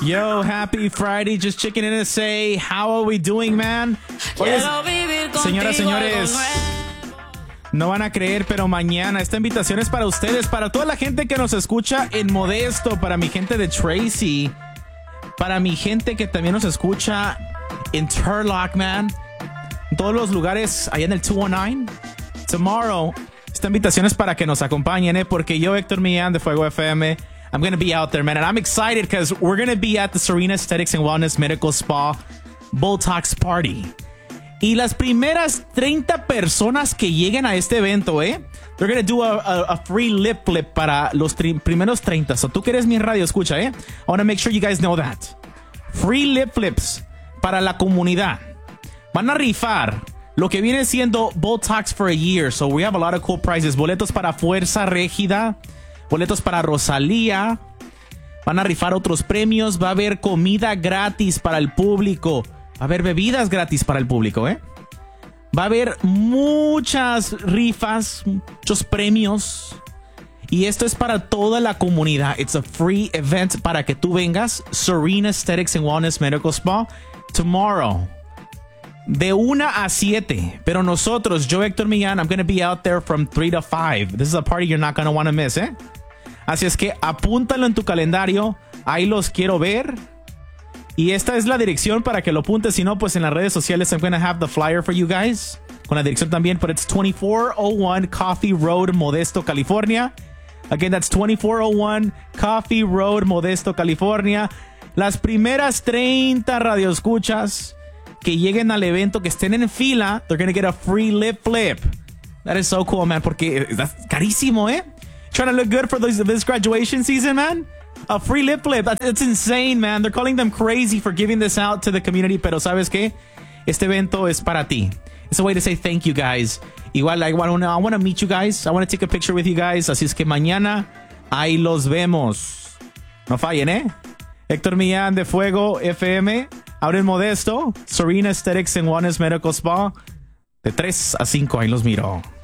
Yo, happy Friday. Just checking in to say, how are we doing, man? Oye, señoras, señores, no van a creer, pero mañana esta invitación es para ustedes, para toda la gente que nos escucha en Modesto, para mi gente de Tracy, para mi gente que también nos escucha en Turlock, man. En todos los lugares allá en el 219. Tomorrow, esta invitación es para que nos acompañen, porque yo, Héctor Millán de Fuego FM, I'm going to be out there, man. And I'm excited because we're going to be at the Serena Aesthetics and Wellness Medical Spa Botox Party. Y las primeras 30 personas que lleguen a este evento, they're going to do a free lip flip para los primeros 30. So tú que eres mi radio escucha, I want to make sure you guys know that. Free lip flips para la comunidad. Van a rifar lo que viene siendo Botox for a year. So we have a lot of cool prizes. Boletos para Fuerza Régida. Boletos para Rosalía. Van a rifar otros premios. Va a haber comida gratis para el público. Va a haber bebidas gratis para el público, Va a haber muchas rifas, muchos premios. Y esto es para toda la comunidad. It's a free event para que tú vengas. Serena Aesthetics and Wellness Medical Spa. Tomorrow. De 1 a 7. Pero nosotros, yo, Héctor Millán, I'm going to be out there from 3 to 5. This is a party you're not going to want to miss, Así es que apúntalo en tu calendario. Ahí los quiero ver. Y esta es la dirección para que lo apuntes. Si no, pues en las redes sociales I'm going to have the flyer for you guys. Con la dirección también. But it's 2401 Coffee Road, Modesto, California. Again, that's 2401 Coffee Road, Modesto, California. Las primeras 30 radioescuchas que lleguen al evento, que estén en fila, they're going to get a free lip flip. That is so cool, man. Porque that's carísimo, Trying to look good for this graduation season, man. A free lip flip. That's insane, man. They're calling them crazy for giving this out to the community. Pero ¿sabes qué? Este evento es para ti. It's a way to say thank you, guys. Igual, I want to meet you guys. I want to take a picture with you guys. Así es que mañana ahí los vemos. No fallen, Héctor Millán de Fuego FM. Ahora en Modesto. Serena Aesthetics and Wellness Medical Spa. De 3 a 5. Ahí los miro.